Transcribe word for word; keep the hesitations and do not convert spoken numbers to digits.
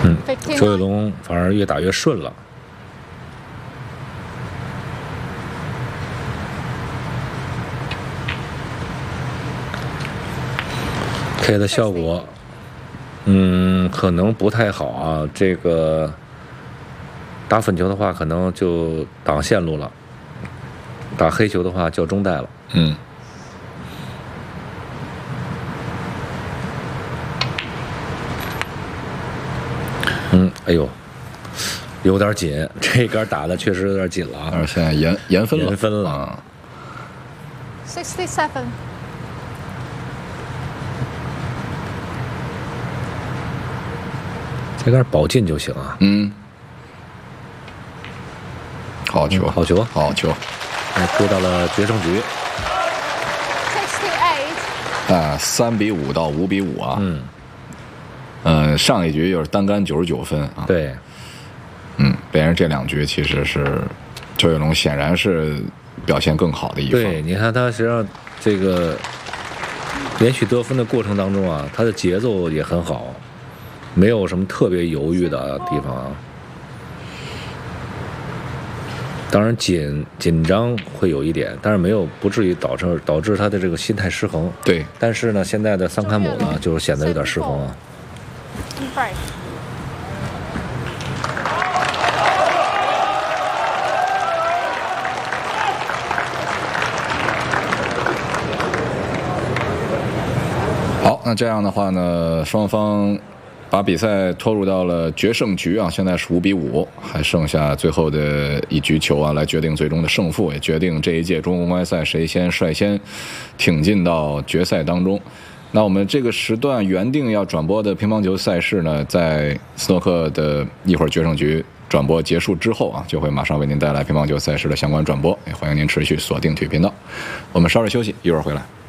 嗯，周跃龙反而越打越顺了。K 的效果，嗯，可能不太好啊。这个打粉球的话，可能就挡线路了；打黑球的话，叫中带了。 嗯。 嗯，哎呦，有点紧，这杆打的确实有点紧了啊！ 而现在延延分了， 延分了。 啊 sixty-seven。 这杆保进就行啊。 嗯，好球， 嗯、好球， 好球！ 哎，追到了决胜局。 sixty-eight。 啊，三比五到五比五啊。 嗯。 呃，上一局又是单杆九十九分啊。 对。 嗯，别人这两局其实是周跃龙显然是表现更好的一方。 对，你看他实际上这个连续得分的过程当中啊，他的节奏也很好，没有什么特别犹豫的地方啊。当然紧紧张会有一点，但是没有不至于导致导致他的这个心态失衡。 对， 但是呢，现在的桑坎姆呢，就是显得有点失衡啊。 好，那这样的话呢，双方把比赛拖入到了决胜局啊，现在是五比五，还剩下最后的一局球啊，来决定最终的胜负，也决定这一届中国公开赛谁先率先挺进到决赛当中。那我们这个时段原定要转播的乒乓球赛事呢，在斯诺克的一会儿决胜局转播结束之后啊，就会马上为您带来乒乓球赛事的相关转播，也欢迎您持续锁定体育频道。我们稍事休息，一会儿回来。